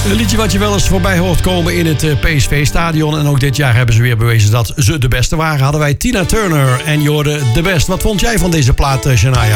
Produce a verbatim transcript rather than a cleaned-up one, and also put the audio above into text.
Een liedje wat je wel eens voorbij hoort komen in het P S V-stadion. En ook dit jaar hebben ze weer bewezen dat ze de beste waren. Hadden wij Tina Turner en je hoorde The Best. Wat vond jij van deze plaat, Shania?